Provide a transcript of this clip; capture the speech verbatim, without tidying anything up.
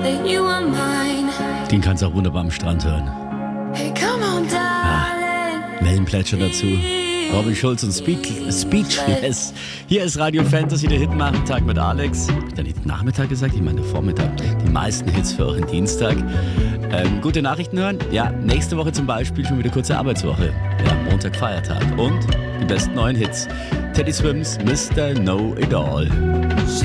Den kannst du auch wunderbar am Strand hören. Ja, Wellenplätscher dazu. Robin Schulz und Speak, Speechless. Hier ist Radio Fantasy, der Hitnachmittag mit Alex. Hab ich da nicht Nachmittag gesagt? Ich meine Vormittag. Die meisten Hits für euren Dienstag. Ähm, gute Nachrichten hören? Ja, nächste Woche zum Beispiel schon wieder kurze Arbeitswoche. Ja, Montag, Feiertag. Und die besten neuen Hits. Teddy Swims, Mister Know It All.